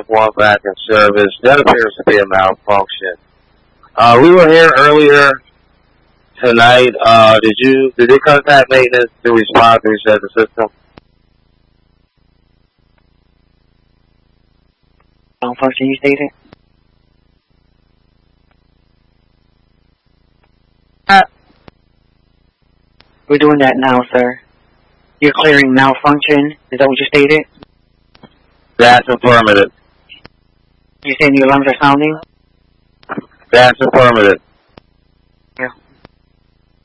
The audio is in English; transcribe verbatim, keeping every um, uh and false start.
one back in service. That appears to be a malfunction. Uh, we were here earlier tonight. Uh, did you, did they contact maintenance to respond to reset the system? Malfunction, you stated? Uh, we're doing that now, sir. You're clearing malfunction. Is that what you stated? That's affirmative. You're saying your alarms are sounding? That's affirmative.